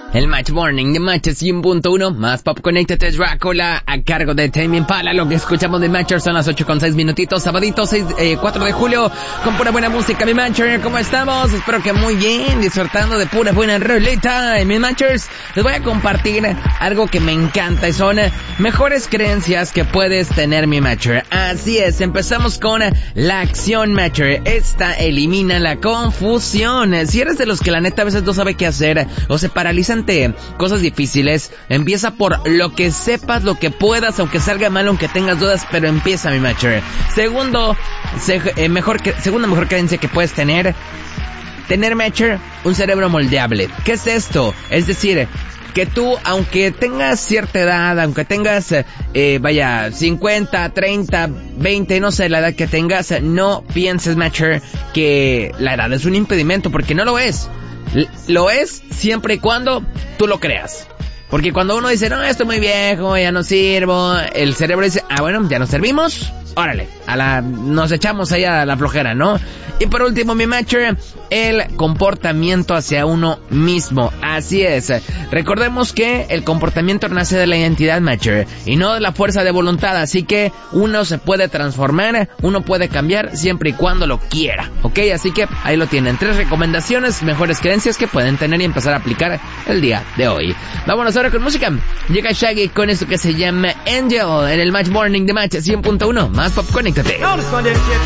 El Match Morning de Match 100.1, más Pop Connected Dracula, a cargo de Tame Impala. Lo que escuchamos de Matcher son las 8:06 minutitos, sabadito 4 de julio, con pura buena música. Mi Matcher, ¿cómo estamos? Espero que muy bien, disfrutando de pura buena roleta. Mi Matchers, les voy a compartir algo que me encanta y son mejores creencias que puedes tener, mi Matcher. Así es, empezamos con la acción, Matcher. Esta elimina la confusión. Si eres de los que la neta a veces no sabe qué hacer o se paralizan ante cosas difíciles, empieza por lo que sepas, lo que puedas, aunque salga mal, aunque tengas dudas, pero empieza, mi Matcher. Segunda mejor creencia que puedes tener, Matcher, un cerebro moldeable. ¿Qué es esto? Es decir, que tú, aunque tengas cierta edad, aunque tengas, 50, 30, 20, no sé, la edad que tengas, no pienses, Matcher, que la edad es un impedimento, porque no lo es. Lo es siempre y cuando tú lo creas. Porque cuando uno dice, no, estoy muy viejo, ya no sirvo, el cerebro dice, bueno, ya nos servimos, órale, nos echamos ahí a la flojera, ¿no? Y por último, mi Matcher, el comportamiento hacia uno mismo. Así es. Recordemos que el comportamiento nace de la identidad, Matcher, y no de la fuerza de voluntad. Así que uno se puede transformar, uno puede cambiar siempre y cuando lo quiera, ¿ok? Así que ahí lo tienen. 3 recomendaciones, mejores creencias que pueden tener y empezar a aplicar el día de hoy. Vámonos ahora con música. Llega Shaggy con esto que se llama Angel en el Match Morning de Match 100.1. Más Pop, conéctate.